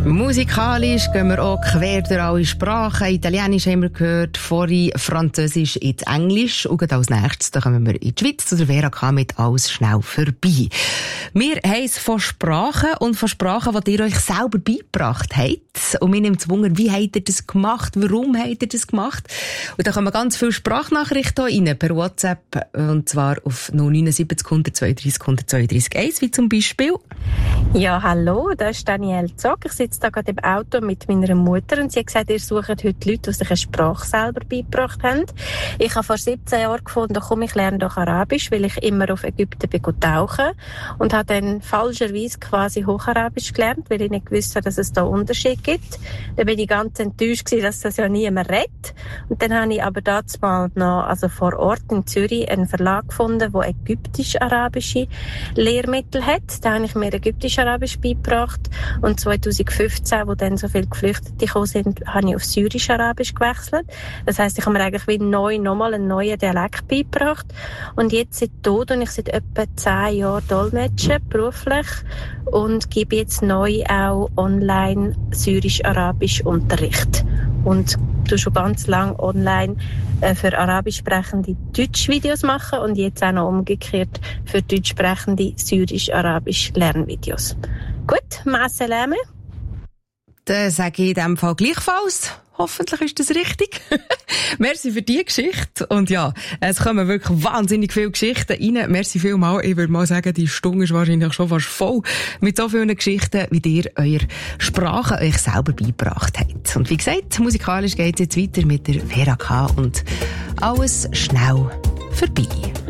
Musikalisch gehen wir auch quer durch alle Sprachen. Italienisch haben wir gehört, vorhin Französisch ins Englisch. Und als nächstes da kommen wir in die Schweiz zu der Vera K. mit «Alles schnell vorbei». Wir haben es von Sprachen und von Sprachen, die ihr euch selber beigebracht habt. Und mir nimmt es Wunder, wie habt ihr das gemacht? Warum habt ihr das gemacht? Und da kommen ganz viele Sprachnachrichten rein per WhatsApp. Und zwar auf 079 132 132 1, wie zum Beispiel. Ja, hallo, da ist Danielle Zock. Ich sitze da gerade im Auto mit meiner Mutter und sie hat gesagt, ihr sucht heute Leute, die sich eine Sprache selber beigebracht haben. Ich habe vor 17 Jahren gefunden, komm, ich lerne doch Arabisch, weil ich immer auf Ägypten bin tauchen und habe dann falscherweise quasi Hocharabisch gelernt, weil ich nicht gewusst habe, dass es da Unterschied gibt. Da bin ich ganz enttäuscht gewesen, dass das ja niemand redet. Und dann habe ich aber dazu mal noch, also vor Ort in Zürich, einen Verlag gefunden, der ägyptisch-arabische Lehrmittel hat. Da habe ich mir ägyptisch-arabisch beigebracht und 2015, wo dann so viele Geflüchtete gekommen sind, habe ich auf Syrisch-Arabisch gewechselt. Das heisst, ich habe mir eigentlich wie neu nochmal einen neuen Dialekt beigebracht. Und jetzt seit Tod und ich seit etwa 10 Jahren dolmetsche, beruflich, und gebe jetzt neu auch online Syrisch-Arabisch Unterricht. Und du schon ganz lang online für arabisch sprechende Deutsch-Videos machen und jetzt auch noch umgekehrt für deutsch sprechende Syrisch-Arabisch Lernvideos. Gut, ma salame. Dann sage ich in diesem Fall gleichfalls. Hoffentlich ist das richtig. Merci für die Geschichte. Und ja, es kommen wirklich wahnsinnig viele Geschichten rein. Merci vielmals. Ich würde mal sagen, die Stunde ist wahrscheinlich schon fast voll mit so vielen Geschichten, wie ihr eure Sprache euch selber beigebracht habt. Und wie gesagt, musikalisch geht es jetzt weiter mit der Vera K. und «Alles schnell vorbei».